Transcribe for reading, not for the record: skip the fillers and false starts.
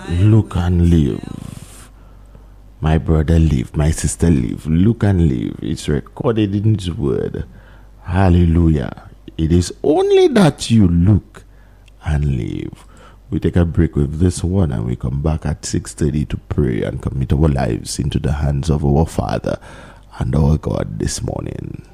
Look and live. My brother live, my sister live. Look and live. It's recorded in His word. Hallelujah. It is only that you look and live. We take a break with this one and we come back at 6:30 to pray and commit our lives into the hands of our Father and our God this morning.